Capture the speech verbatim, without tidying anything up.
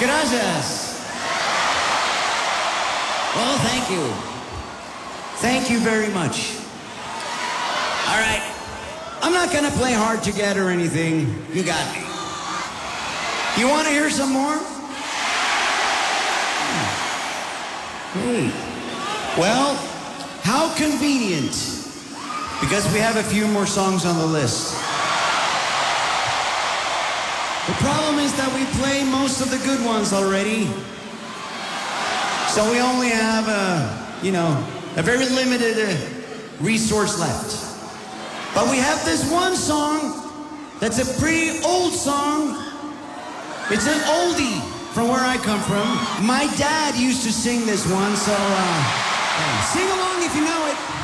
Gracias. Well, thank you. Thank you very much. All right. I'm not going to play hard to get or anything. You got me. You want to hear some more? Hey. Well, how convenient. Because we have a few more songs on the list. The problem is that we play most of the good ones already. So we only have, a, you know, a very limited uh, resource left. But we have this one song that's a pretty old song. It's an oldie from where I come from. My dad used to sing this one, so uh, sing along if you know it.